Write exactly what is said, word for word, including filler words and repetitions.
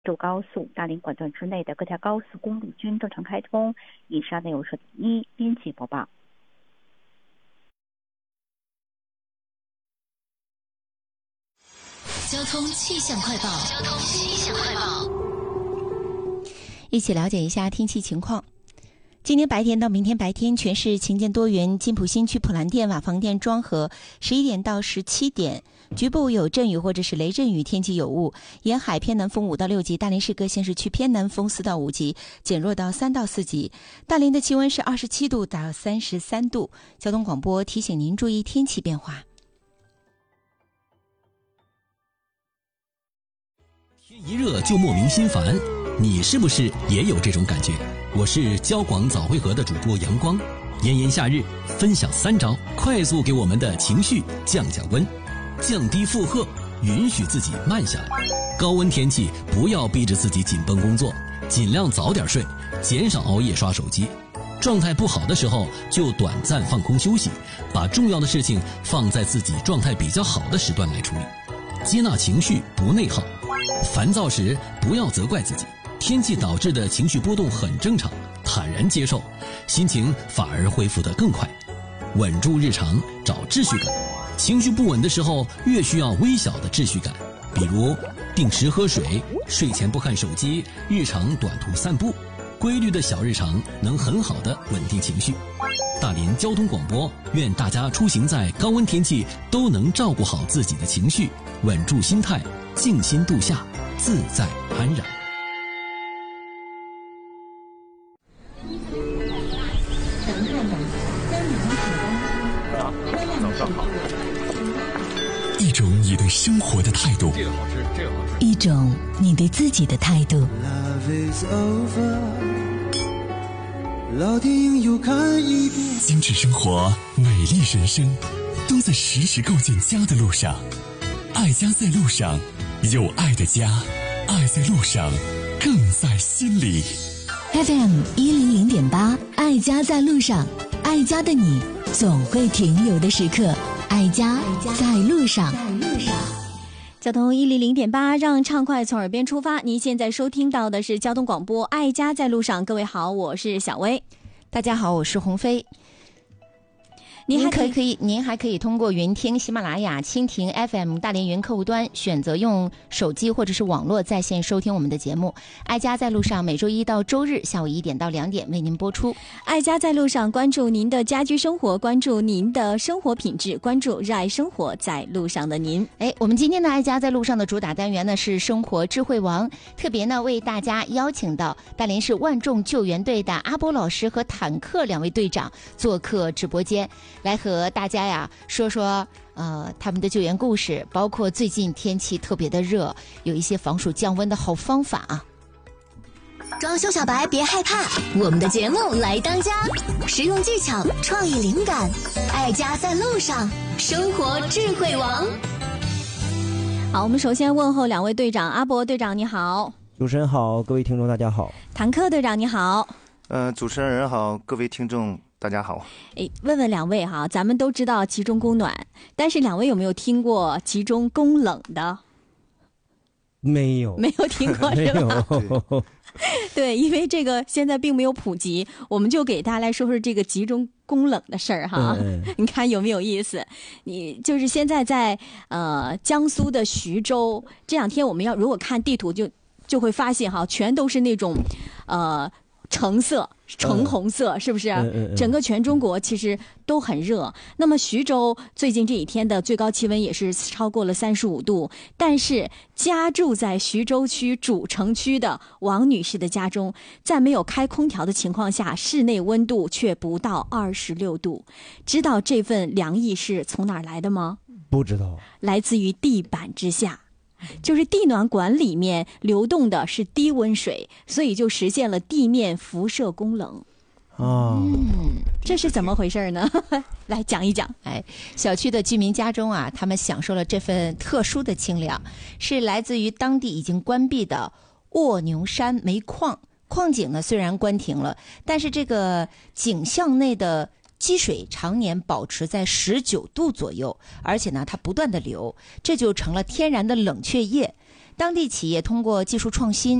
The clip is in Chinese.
州高速大连管段之内的各条高速公路均正常开通。以上内容是一编辑播报。 交通气象快报，交通气象快报， 一起了解一下天气情况。今天白天到明天白天，全市晴间多云，金浦新区普兰店、瓦房店、庄河十一点到十七点，局部有阵雨或者是雷阵雨，天气有雾。沿海偏南风五到六级，大连市各县市区偏南风四到五级，减弱到三到四级。大连的气温是二十七度到三十三度。交通广播提醒您注意天气变化。 天一热就莫名心烦，你是不是也有这种感觉？我是交广早会河的主播阳光，炎炎夏日分享三招，快速给我们的情绪降降温，降低负荷，允许自己慢下来。高温天气不要逼着自己紧绷工作，尽量早点睡，减少熬夜刷手机。状态不好的时候就短暂放空休息，把重要的事情放在自己状态比较好的时段来处理。接纳情绪，不内耗。烦躁时不要责怪自己，天气导致的情绪波动很正常，坦然接受，心情反而恢复得更快。稳住日常，找秩序感。情绪不稳的时候，越需要微小的秩序感，比如定时喝水，睡前不看手机，日常短途散步。规律的小日常能很好的稳定情绪。大连交通广播愿大家出行在高温天气都能照顾好自己的情绪，稳住心态，静心度夏，自在安然。 一种你对生活的态度， 这个好吃，这个好吃。 一种你对自己的态度。 老电影又看一遍， 精致生活，美丽人生，都在时时构建家的路上。爱家在路上，有爱的家，爱在路上，更在心里。 F M 一零零点八，爱家在路上，爱家的你总会停留的时刻，爱家在路上。 交通一零零点八，让畅快从耳边出发。您现在收听到的是交通广播《爱家在路上》。各位好，我是小薇。 大家好，我是鸿飞。您还可以，可以，您还可以通过云听、喜马拉雅、蜻蜓 F M 大连云客户端，选择用手机或者是网络在线收听我们的节目。爱家在路上，每周一到周日下午一点到两点为您播出。 爱家在路上，关注您的家居生活，关注您的生活品质，关注热爱生活在路上的您。 哎，我们今天的爱家在路上的主打单元呢是生活智慧王，特别呢为大家邀请到大连市万众救援队的阿波老师和坦克两位队长做客直播间。来和大家呀说说呃他们的救援故事，包括最近天气特别的热，有一些防暑降温的好方法啊。 装修小白别害怕，我们的节目来当家，实用技巧，创意灵感，爱家在路上，生活智慧王。 好，我们首先问候两位队长，阿伯队长你好。 主持人好，各位听众大家好。 坦克队长你好。 呃，主持人好，各位听众大家好。 哎，问问两位哈，咱们都知道集中供暖，但是两位有没有听过集中供冷的？ 没有， 没有听过是吧？对，因为这个现在并没有普及，我们就给大家来说说这个集中供冷的事儿哈。嗯、你看有没有意思？你就是现在在呃江苏的徐州，这两天我们要如果看地图就就会发现哈，全都是那种呃。橙色、橙红色，是不是？ 嗯嗯嗯、 整个全中国其实都很热。那么徐州最近这几天的最高气温也是超过了三十五度，但是家住在徐州区主城区的王女士的家中，在没有开空调的情况下，室内温度却不到二十六度。知道这份凉意是从哪儿来的吗？ 不知道。 来自于地板之下。就是地暖管里面流动的是低温水，所以就实现了地面辐射供冷。 哦， 嗯，这是怎么回事呢？来讲一讲。 哎，小区的居民家中啊，他们享受了这份特殊的清凉，是来自于当地已经关闭的卧牛山煤矿。矿井呢虽然关停了，但是这个井巷内的积水常年保持在十九度左右，而且呢它不断的流，这就成了天然的冷却液。 当地企业通过技术创新